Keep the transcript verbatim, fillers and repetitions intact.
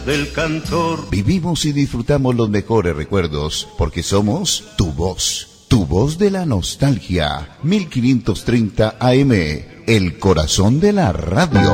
del cantor. Vivimos y disfrutamos los mejores recuerdos porque somos tu voz, tu voz de la nostalgia. mil quinientos treinta A M, el corazón de la radio.